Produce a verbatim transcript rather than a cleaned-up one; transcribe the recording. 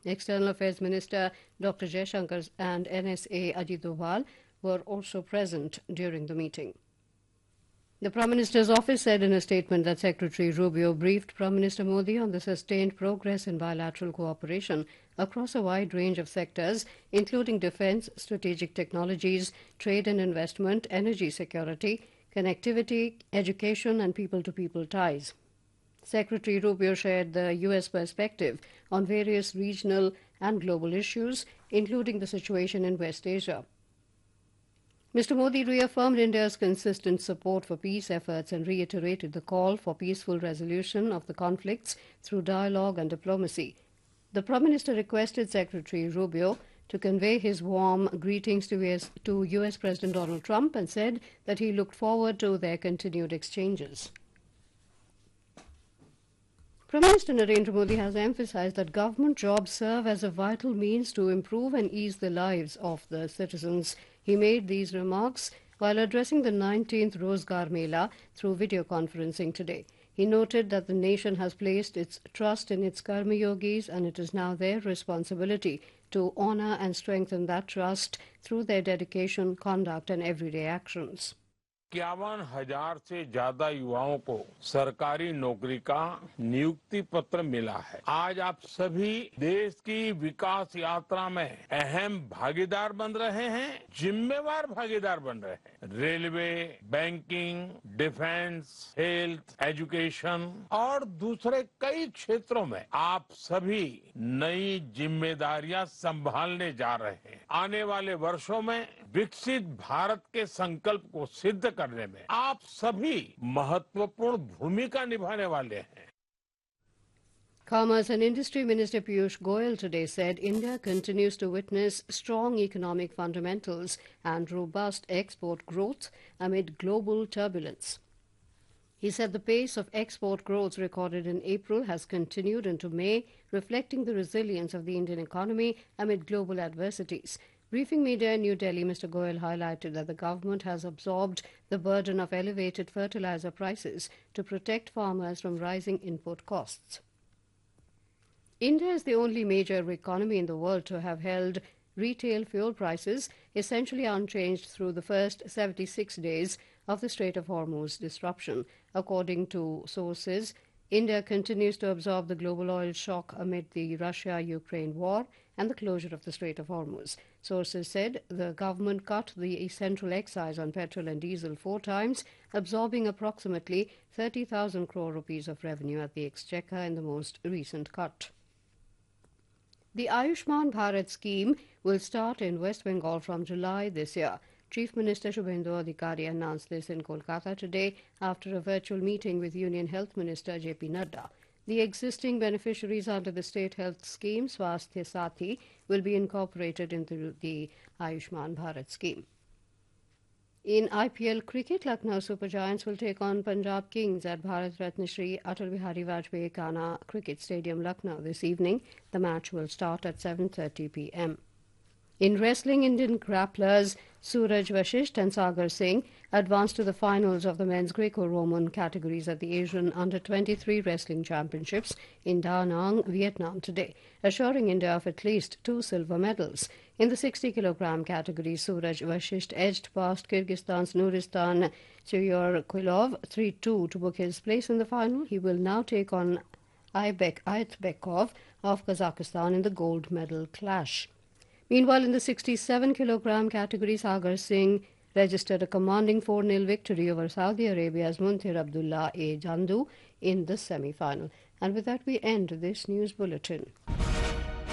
External Affairs Minister Doctor Jaishankar and N S A Ajit Doval were also present during the meeting. The Prime Minister's office said in a statement that Secretary Rubio briefed Prime Minister Modi on the sustained progress in bilateral cooperation across a wide range of sectors, including defence, strategic technologies, trade and investment, energy security, connectivity, education and people-to-people ties. Secretary Rubio shared the U S perspective on various regional and global issues, including the situation in West Asia. Mister Modi reaffirmed India's consistent support for peace efforts and reiterated the call for peaceful resolution of the conflicts through dialogue and diplomacy. The Prime Minister requested Secretary Rubio to convey his warm greetings to U S, to U S President Donald Trump and said that he looked forward to their continued exchanges. Prime Minister Narendra Modi has emphasized that government jobs serve as a vital means to improve and ease the lives of the citizens. He made these remarks while addressing the nineteenth Rozgar Mela through video conferencing today. He noted that the nation has placed its trust in its Karma Yogis and it is now their responsibility to honor and strengthen that trust through their dedication, conduct and everyday actions. इक्यावन हजार से ज्यादा युवाओं को सरकारी नौकरी का नियुक्ति पत्र मिला है। आज आप सभी देश की विकास यात्रा में अहम भागीदार बन रहे हैं, जिम्मेवार भागीदार बन रहे हैं। Railway, banking, defence, health, education और दूसरे कई क्षेत्रों में आप सभी नई जिम्मेदारियां संभालने जा रहे हैं। आने वाले वर्षों में विकसित भारत के संकल्प को सिद्ध करने में आप सभी महत्वपूर्ण भूमिका निभाने वाले हैं। Commerce and Industry Minister Piyush Goyal today said India continues to witness strong economic fundamentals and robust export growth amid global turbulence. He said the pace of export growth recorded in April has continued into May, reflecting the resilience of the Indian economy amid global adversities. Briefing media in New Delhi, Mister Goyal highlighted that the government has absorbed the burden of elevated fertilizer prices to protect farmers from rising input costs. India is the only major economy in the world to have held retail fuel prices essentially unchanged through the first seventy-six days of the Strait of Hormuz disruption. According to sources, India continues to absorb the global oil shock amid the Russia-Ukraine war and the closure of the Strait of Hormuz. Sources said the government cut the central excise on petrol and diesel four times, absorbing approximately thirty thousand crore rupees of revenue at the exchequer in the most recent cut. The Ayushman Bharat scheme will start in West Bengal from July this year. Chief Minister Shubhendu Adhikari announced this in Kolkata today after a virtual meeting with Union Health Minister J P Nadda. The existing beneficiaries under the state health scheme, Swasthya Sathi, will be incorporated into the Ayushman Bharat scheme. In I P L cricket, Lucknow Super Giants will take on Punjab Kings at Bharat Ratna Shri Atal Bihari Vajpayee Kana Cricket Stadium, Lucknow this evening. The match will start at seven thirty p m In wrestling, Indian grapplers Suraj Vashisht and Sagar Singh advanced to the finals of the men's Greco-Roman categories at the Asian under twenty-three Wrestling Championships in Da Nang, Vietnam today, assuring India of at least two silver medals. In the sixty kilogram category, Suraj Vashisht edged past Kyrgyzstan's Nuristan Chyorquilov three two to book his place in the final. He will now take on Aybek Ayatbekov of Kazakhstan in the gold medal clash. Meanwhile, in the sixty-seven kilogram category, Sagar Singh registered a commanding four nil victory over Saudi Arabia's Munthir Abdullah A. Jandu in the semi-final. And with that, we end this news bulletin.